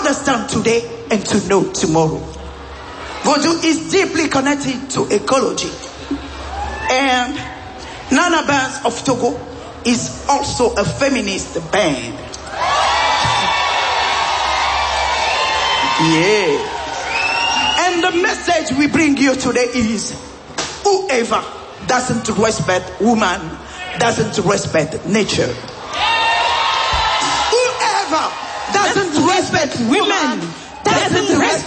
understand today and to know tomorrow. Vodou is deeply connected to ecology. And Nana Bands of Togo is also a feminist band. Yeah. And the message we bring you today is whoever doesn't respect woman doesn't respect nature. Whoever doesn't respect women doesn't respect